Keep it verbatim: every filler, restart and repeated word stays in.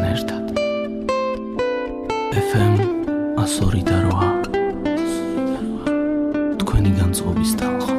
ერთად ეფ ემ ასორი და რვა თქვენი განწყობის თანხა